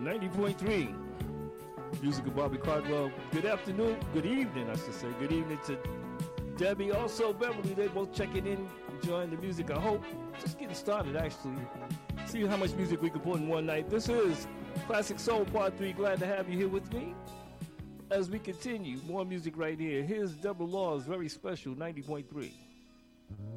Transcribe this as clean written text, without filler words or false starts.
90.3. Music of Bobby Caldwell. Good afternoon, good evening, I should say. Good evening to Debbie, also Beverly. They both checking in, enjoying the music. I hope. Just getting started, actually. See how much music we can put in one night. This is Classic Soul Part 3. Glad to have you here with me. As we continue, more music right here. Here's Deborah Law's very special 90.3.